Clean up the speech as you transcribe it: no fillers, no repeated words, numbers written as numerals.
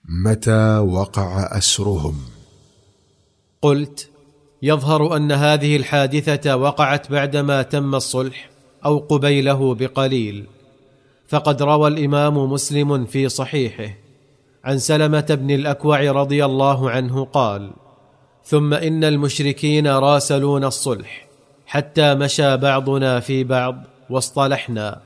متى وقع أسرهم؟ قلت: يظهر أن هذه الحادثة وقعت بعدما تم الصلح أو قبيله بقليل، فقد روى الإمام مسلم في صحيحه عن سلمة بن الأكوع رضي الله عنه قال: ثم إن المشركين راسلون الصلح حتى مشى بعضنا في بعض واصطلحنا،